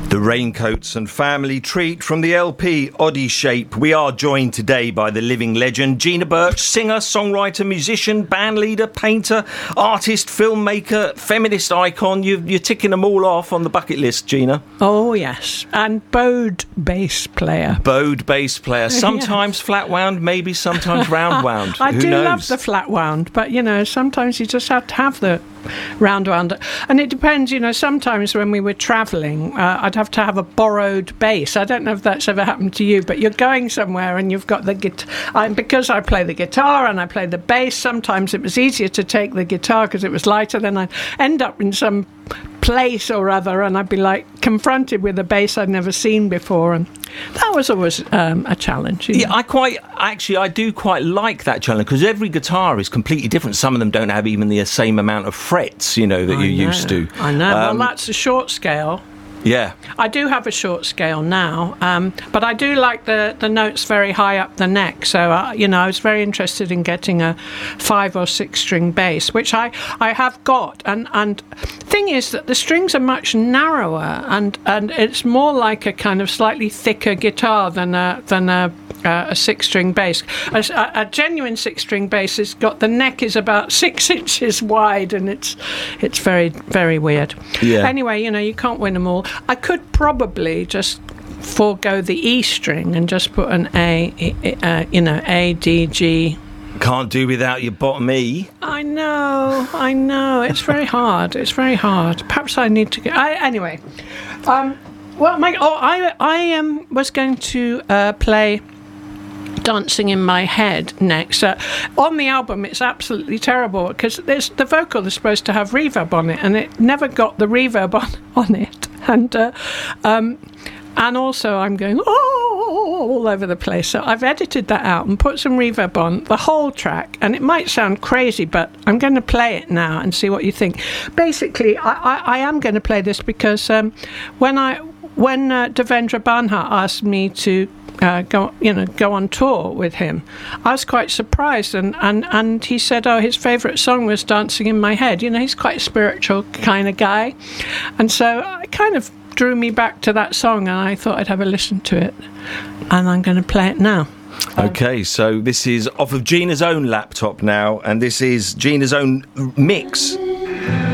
The Raincoats and Family Treat from the LP Oddie Shape. We are joined today by the living legend Gina Birch, singer, songwriter, musician, bandleader, painter, artist, filmmaker, feminist icon. You're ticking them all off on the bucket list, Gina. Oh, yes. And bowed bass player. Bowed bass player. Sometimes yes. Flat wound, maybe sometimes round wound. I Who do knows? love the flat wound, but, sometimes you just have to have the round wound. And it depends, sometimes when we were travelling, I'd have to have a borrowed bass. I don't know if that's ever happened to you, but you're going somewhere and you've got the guitar. Because I play the guitar and I play the bass, sometimes it was easier to take the guitar because it was lighter. Then I'd end up in some place or other and I'd be confronted with a bass I'd never seen before, and that was always a challenge. Yeah, I do quite like that challenge because every guitar is completely different. Some of them don't have even the same amount of frets, that you're used to. I know. Well, that's a short scale. Yeah. I do have a short scale now, but I do like the notes very high up the neck. So, I was very interested in getting a 5 or 6 string bass, which I have got. And thing is that the strings are much narrower and it's more like a kind of slightly thicker guitar than a 6-string bass. A genuine 6-string bass has got the neck is about 6 inches wide, and it's very, very weird. Yeah. Anyway, you can't win them all. I could probably just forego the E string and just put an A, D, G. Can't do without your bottom E. I know. It's very hard. Perhaps I need to go. Anyway. I was going to play Dancing in My Head next. On the album it's absolutely terrible because the vocal is supposed to have reverb on it and it never got the reverb on it, and also I'm going all over the place, so I've edited that out and put some reverb on the whole track, and it might sound crazy but I'm going to play it now and see what you think. Basically I am going to play this because when Devendra Banhart asked me to go on tour with him, I was quite surprised, and he said, his favourite song was Dancing in My Head. He's quite a spiritual kind of guy, and so it kind of drew me back to that song, and I thought I'd have a listen to it, and I'm going to play it now. Okay, so this is off of Gina's own laptop now, and this is Gina's own mix.